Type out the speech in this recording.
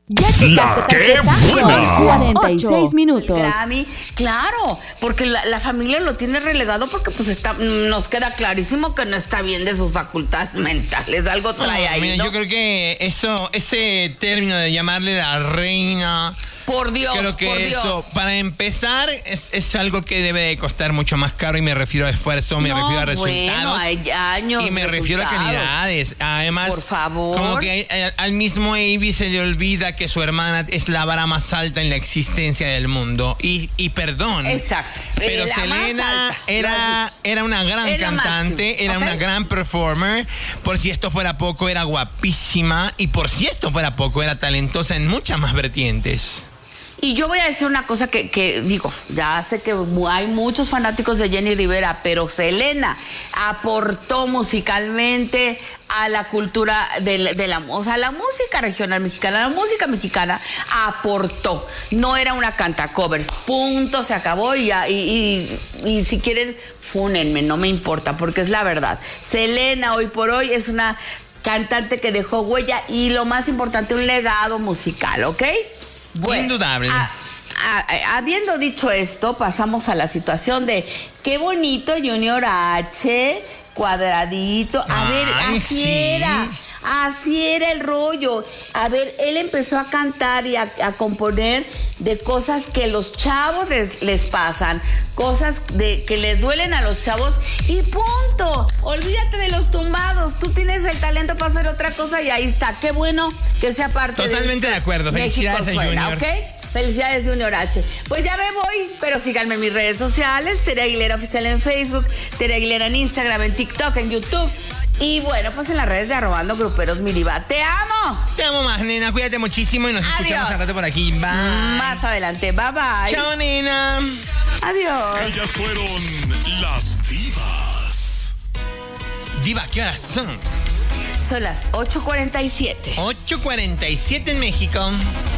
¿Ya checaste tarjeta? 46 minutos. Grammy, claro, porque la familia lo tiene relegado porque pues nos queda clarísimo que no está bien de sus facultades mentales. Algo trae ahí, mira, ¿no? yo creo que ese término de llamarle la reina... Por Dios, creo que por Dios. eso, para empezar, es algo que debe de costar mucho más caro y me refiero a esfuerzo, me refiero a resultados. Bueno, hay años y me refiero a calidades. Además, por favor. como que al mismo Avi se le olvida que su hermana es la vara más alta en la existencia del mundo. Y perdón. Exacto. Pero La Selena era una gran cantante, era una gran performer. Por si esto fuera poco, era guapísima. Y por si esto fuera poco, era talentosa en muchas más vertientes. Y yo voy a decir una cosa que digo, ya sé que hay muchos fanáticos de Jenny Rivera, pero Selena aportó musicalmente a la cultura o sea, la música regional mexicana, la música mexicana aportó. No era una cantacovers, punto, se acabó y si quieren, fúnenme, no me importa, porque es la verdad. Selena hoy por hoy es una cantante que dejó huella y lo más importante, un legado musical, ¿ok? Bueno, indudable. Habiendo dicho esto, pasamos a la situación de qué bonito Junior H, cuadradito. A ver, así era el rollo. A ver, él empezó a cantar y a componer de cosas que los chavos les pasan, cosas que les duelen a los chavos y punto. Olvídate de los tumbados. Tú tienes el talento para hacer otra cosa y ahí está. Qué bueno que sea parte Totalmente de acuerdo. Felicidades a Junior. ¿Ok? Felicidades, Junior H. Pues ya me voy, pero síganme en mis redes sociales. Tere Aguilera Oficial en Facebook, Tere Aguilera en Instagram, en TikTok, en YouTube. Y bueno, pues en las redes de @gruperos Miriva. ¡Te amo! Te amo más, nena. Cuídate muchísimo y nos escuchamos al rato por aquí. Bye. Más adelante. Bye, bye. Chao, nena. Adiós. Ellas fueron las divas. Diva, ¿qué horas son? Son las 8:47. 8:47 en México.